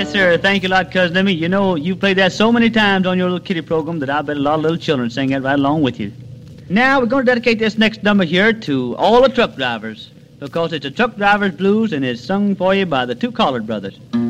Yes, sir. Thank you a lot, Cousin Emmy. You know, you played that so many times on your little kitty program that I bet a lot of little children sing that right along with you. Now, we're going to dedicate this next number here to all the truck drivers because it's a truck driver's blues and it's sung for you by the Two Collard Brothers.